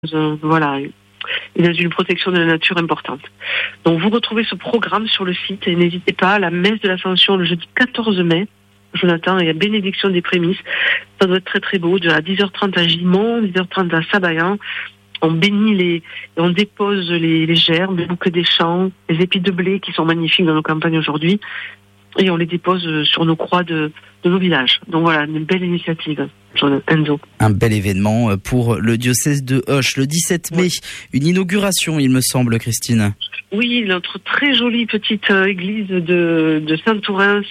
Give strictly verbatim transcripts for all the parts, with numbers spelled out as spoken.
euh, voilà, et dans une protection de la nature importante. Donc vous retrouvez ce programme sur le site et n'hésitez pas à la messe de l'Ascension le jeudi quatorze mai. Jonathan, il y a bénédiction des prémices. Ça doit être très très beau, de à dix heures trente à Gimont, dix heures trente à Sabayan. On bénit les, et on dépose les, les gerbes, les bouquets des champs, les épis de blé qui sont magnifiques dans nos campagnes aujourd'hui. Et on les dépose sur nos croix de, de nos villages. Donc voilà, une belle initiative, Enzo. Un bel événement pour le diocèse de Auch. Le dix-sept mai, oui. Une inauguration, il me semble, Christine. Oui, notre très jolie petite église de, de Saint-Ourens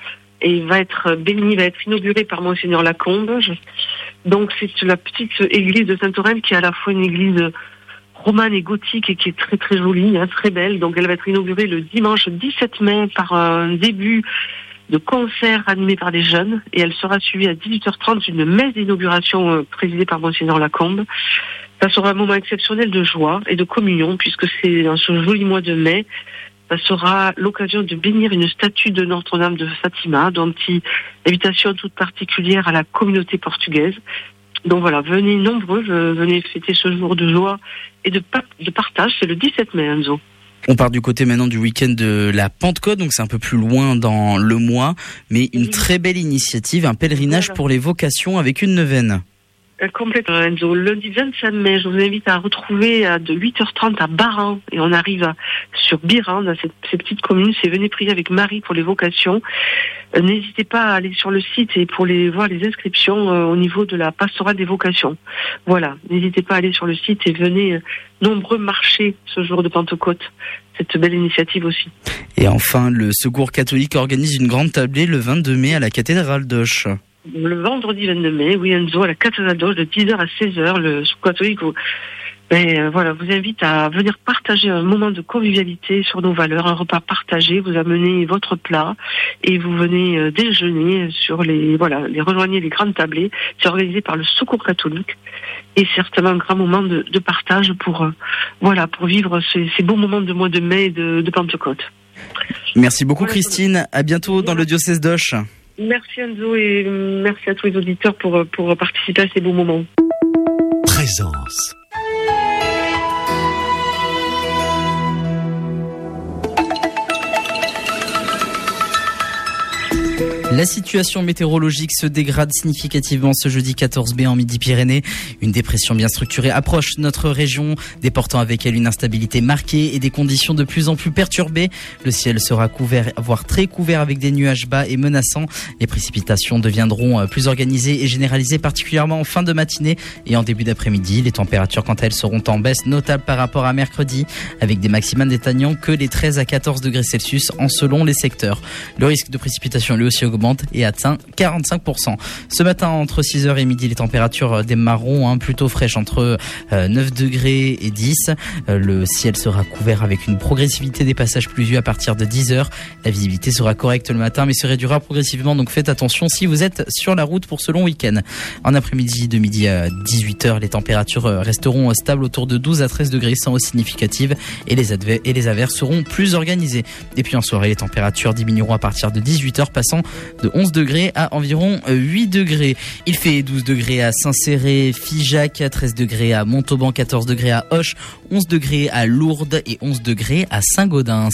et va être bénie, va être inaugurée par Monseigneur Lacombe. Donc c'est la petite église de Saint-Ourens qui est à la fois une église romane et gothique et qui est très très jolie, hein, très belle. Donc elle va être inaugurée le dimanche dix-sept mai par un début de concert animé par des jeunes et elle sera suivie à dix-huit heures trente d'une messe d'inauguration euh, présidée par Monseigneur Lacombe. Ça sera un moment exceptionnel de joie et de communion puisque c'est dans ce joli mois de mai. Ça sera l'occasion de bénir une statue de Notre-Dame de Fatima, donc petite invitation toute particulière à la communauté portugaise. Donc voilà, venez nombreux, venez fêter ce jour de joie et de, de partage, c'est le dix-sept mai, Enzo. On part du côté maintenant du week-end de la Pentecôte, donc c'est un peu plus loin dans le mois, mais une oui. très belle initiative, un pèlerinage voilà. pour les vocations avec une neuvaine. Complètement, Enzo. Lundi vingt-cinq mai, je vous invite à retrouver à de huit heures trente à Baran et on arrive à, sur Biran, dans cette, cette petite commune. C'est venez prier avec Marie pour les vocations. Euh, n'hésitez pas à aller sur le site et pour les voir les inscriptions euh, au niveau de la pastorale des vocations. Voilà, n'hésitez pas à aller sur le site et venez euh, nombreux marcher ce jour de Pentecôte. Cette belle initiative aussi. Et enfin, le Secours catholique organise une grande tablée le vingt-deux mai à la cathédrale d'Auch. Le vendredi vingt-deux mai, oui Enzo, à la cathédrale d'Auch de dix heures à seize heures, le Secours catholique vous, ben, euh, voilà, vous invite à venir partager un moment de convivialité sur nos valeurs, un repas partagé, vous amenez votre plat et vous venez euh, déjeuner sur les, voilà, les rejoignez les grandes tablées. C'est organisé par le Secours catholique et certainement un grand moment de, de partage pour, euh, voilà, pour vivre ces, ces beaux moments de mois de mai et de, de Pentecôte. Merci beaucoup voilà, Christine, à bientôt dans le diocèse d'Auch. Merci Enzo et merci à tous les auditeurs pour, pour participer à ces beaux moments. Présence. La situation météorologique se dégrade significativement ce jeudi quatorze mai en Midi-Pyrénées. Une dépression bien structurée approche notre région, déportant avec elle une instabilité marquée et des conditions de plus en plus perturbées. Le ciel sera couvert, voire très couvert avec des nuages bas et menaçants. Les précipitations deviendront plus organisées et généralisées, particulièrement en fin de matinée et en début d'après-midi. Les températures, quant à elles, seront en baisse notable par rapport à mercredi, avec des maximums n'atteignant que les treize à quatorze degrés Celsius en selon les secteurs. Le risque de précipitation lui aussi augmente et atteint quarante-cinq pour cent. Ce matin, entre six heures et midi, les températures démarreront hein, plutôt fraîches, entre euh, neuf degrés et dix. Euh, le ciel sera couvert avec une progressivité des passages pluvieux à partir de dix heures. La visibilité sera correcte le matin, mais se réduira progressivement, donc faites attention si vous êtes sur la route pour ce long week-end. En après-midi, de midi à dix-huit heures, les températures resteront stables autour de douze à treize degrés, sans hausse significative, et les, adver- et les averses seront plus organisées. Et puis en soirée, les températures diminueront à partir de dix-huit heures, passant de onze degrés à environ huit degrés. Il fait douze degrés à Saint-Céré, Figeac, treize degrés à Montauban, quatorze degrés à Auch, onze degrés à Lourdes et onze degrés à Saint-Gaudens.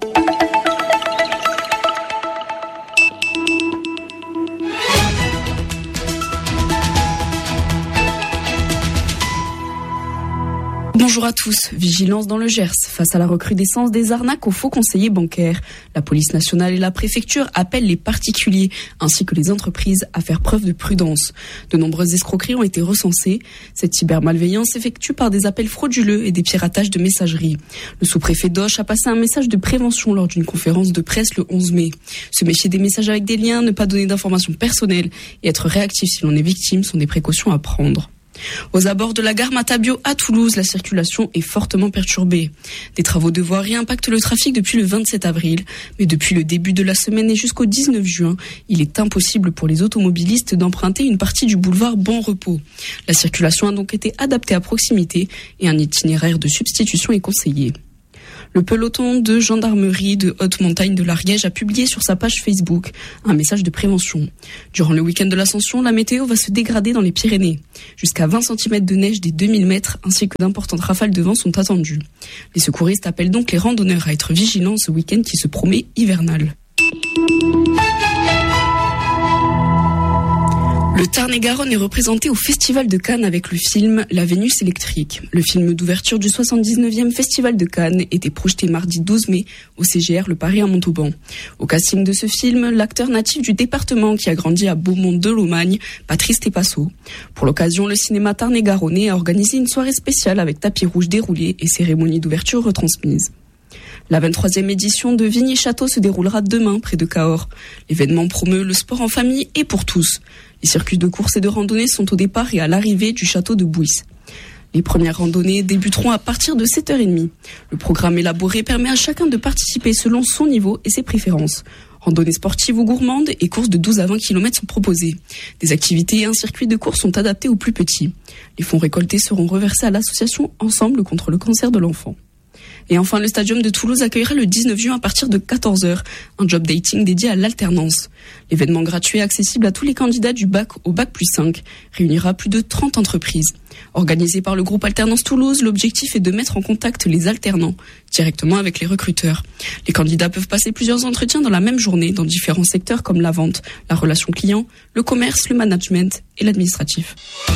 Bonjour à tous. Vigilance dans le Gers face à la recrudescence des arnaques aux faux conseillers bancaires. La police nationale et la préfecture appellent les particuliers ainsi que les entreprises à faire preuve de prudence. De nombreuses escroqueries ont été recensées. Cette cybermalveillance s'effectue par des appels frauduleux et des piratages de messagerie. Le sous-préfet d'Auch a passé un message de prévention lors d'une conférence de presse le onze mai. Se méfier des messages avec des liens, ne pas donner d'informations personnelles et être réactif si l'on est victime sont des précautions à prendre. Aux abords de la gare Matabio à Toulouse, la circulation est fortement perturbée. Des travaux de voirie impactent le trafic depuis le vingt-sept avril, mais depuis le début de la semaine et jusqu'au dix-neuf juin, il est impossible pour les automobilistes d'emprunter une partie du boulevard Bon Repos. La circulation a donc été adaptée à proximité et un itinéraire de substitution est conseillé. Le peloton de gendarmerie de haute montagne de l'Ariège a publié sur sa page Facebook un message de prévention. Durant le week-end de l'Ascension, la météo va se dégrader dans les Pyrénées. Jusqu'à vingt centimètres de neige des deux mille mètres ainsi que d'importantes rafales de vent sont attendues. Les secouristes appellent donc les randonneurs à être vigilants ce week-end qui se promet hivernal. Le Tarn-et-Garonne est représenté au Festival de Cannes avec le film La Vénus électrique. Le film d'ouverture du soixante-dix-neuvième Festival de Cannes était projeté mardi douze mai au C G R Le Paris à Montauban. Au casting de ce film, l'acteur natif du département qui a grandi à Beaumont de Lomagne, Patrice Tepasso. Pour l'occasion, le cinéma Tarn-et-Garonnais a organisé une soirée spéciale avec tapis rouge déroulé et cérémonie d'ouverture retransmise. La vingt-troisième édition de Vigny Château se déroulera demain près de Cahors. L'événement promeut le sport en famille et pour tous. Les circuits de course et de randonnée sont au départ et à l'arrivée du château de Bouisse. Les premières randonnées débuteront à partir de sept heures trente. Le programme élaboré permet à chacun de participer selon son niveau et ses préférences. Randonnées sportives ou gourmandes et courses de douze à vingt kilomètres sont proposées. Des activités et un circuit de course sont adaptés aux plus petits. Les fonds récoltés seront reversés à l'association Ensemble contre le cancer de l'enfant. Et enfin, le Stadium de Toulouse accueillera le dix-neuf juin à partir de quatorze heures un job dating dédié à l'alternance. L'événement gratuit accessible à tous les candidats du bac au bac plus cinq réunira plus de trente entreprises. Organisé par le groupe Alternance Toulouse, l'objectif est de mettre en contact les alternants directement avec les recruteurs. Les candidats peuvent passer plusieurs entretiens dans la même journée dans différents secteurs comme la vente, la relation client, le commerce, le management et l'administratif.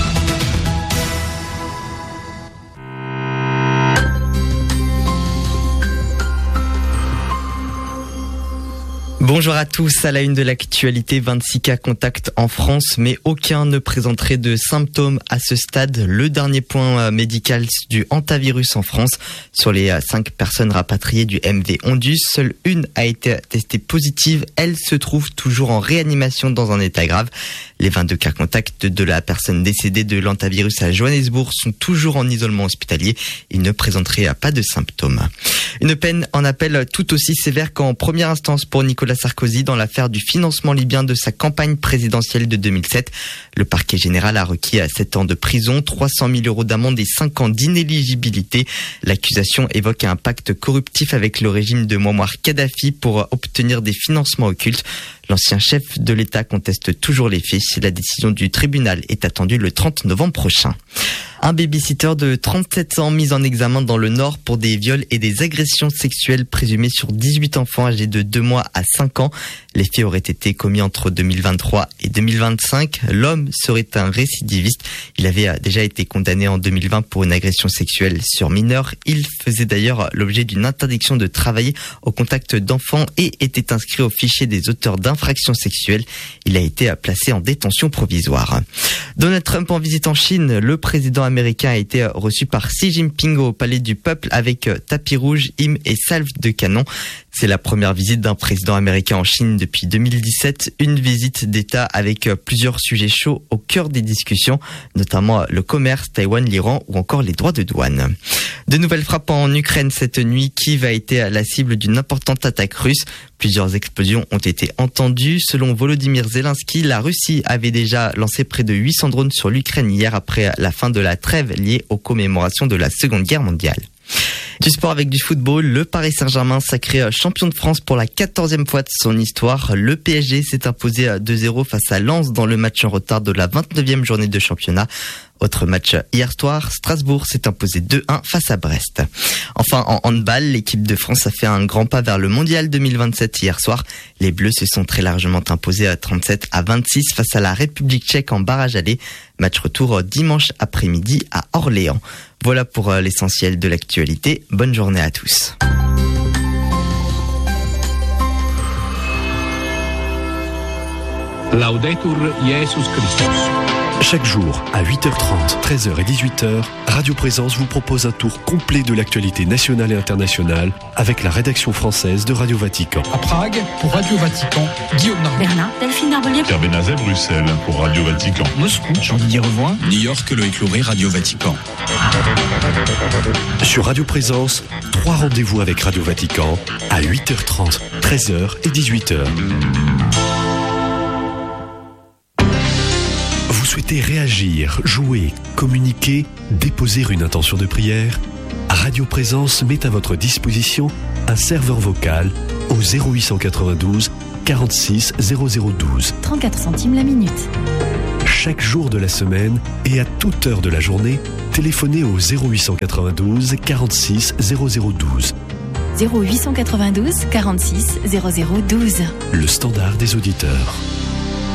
Bonjour à tous, à la une de l'actualité, vingt-six cas contacts en France, mais aucun ne présenterait de symptômes à ce stade. Le dernier point médical du hantavirus en France. Sur les cinq personnes rapatriées du M V Ondus, seule une a été testée positive. Elle se trouve toujours en réanimation dans un état grave. Les vingt-deux cas contacts de la personne décédée de l'hantavirus à Johannesburg sont toujours en isolement hospitalier. Ils ne présenteraient pas de symptômes. Une peine en appel tout aussi sévère qu'en première instance pour Nicolas Sarkozy dans l'affaire du financement libyen de sa campagne présidentielle de deux mille sept. Le parquet général a requis à sept ans de prison, trois cent mille euros d'amende et cinq ans d'inéligibilité. L'accusation évoque un pacte corruptif avec le régime de Mouammar Kadhafi pour obtenir des financements occultes. L'ancien chef de l'État conteste toujours les faits. La décision du tribunal est attendue le trente novembre prochain. Un baby-sitter de trente-sept ans mis en examen dans le Nord pour des viols et des agressions sexuelles présumées sur dix-huit enfants âgés de deux mois à cinq ans. Les faits auraient été commis entre deux mille vingt-trois et deux mille vingt-cinq. L'homme serait un récidiviste. Il avait déjà été condamné en deux mille vingt pour une agression sexuelle sur mineur. Il faisait d'ailleurs l'objet d'une interdiction de travailler au contact d'enfants et était inscrit au fichier des auteurs d'infractions sexuelles. Il a été placé en détention provisoire. Donald Trump en visite en Chine. Le président américain a été reçu par Xi Jinping au Palais du Peuple avec tapis rouge, hymne et salve de canon. C'est la première visite d'un président américain en Chine depuis deux mille dix-sept. Une visite d'État avec plusieurs sujets chauds au cœur des discussions, notamment le commerce, Taïwan, l'Iran ou encore les droits de douane. De nouvelles frappes en Ukraine cette nuit. Kiev a été la cible d'une importante attaque russe. Plusieurs explosions ont été entendues. Selon Volodymyr Zelensky, la Russie avait déjà lancé près de huit cents drones sur l'Ukraine hier après la fin de la trêve liée aux commémorations de la Seconde Guerre mondiale. Du sport avec du football, le Paris Saint-Germain sacré champion de France pour la quatorzième fois de son histoire. Le P S G s'est imposé deux zéro face à Lens dans le match en retard de la vingt-neuvième journée de championnat. Autre match hier soir, Strasbourg s'est imposé deux un face à Brest. Enfin, en handball, l'équipe de France a fait un grand pas vers le mondial deux mille vingt-sept hier soir. Les Bleus se sont très largement imposés à trente-sept à vingt-six face à la République tchèque en barrage aller. Match retour dimanche après-midi à Orléans. Voilà pour l'essentiel de l'actualité. Bonne journée à tous. Laudetur Jesus Christus. Chaque jour, à huit heures trente, treize heures et dix-huit heures, Radio Présence vous propose un tour complet de l'actualité nationale et internationale avec la rédaction française de Radio Vatican. À Prague, pour Radio Vatican, Guillaume Narbonne. Berlin, Delphine Narbonnier. Pierre Benazet, Bruxelles, pour Radio Vatican. Moscou, Jean-Didier Revoin. New York, Loïc Lauré, Radio Vatican. Sur Radio Présence, trois rendez-vous avec Radio Vatican à huit heures trente, treize heures et dix-huit heures. Vous souhaitez réagir, jouer, communiquer, déposer une intention de prière ? Radio Présence met à votre disposition un serveur vocal au zéro huit cent quatre-vingt-douze quarante-six zéro zéro douze. trente-quatre centimes la minute. Chaque jour de la semaine et à toute heure de la journée, téléphonez au zéro huit cent quatre-vingt-douze quarante-six zéro zéro douze. zéro huit cent quatre-vingt-douze quarante-six zéro zéro douze. Le standard des auditeurs.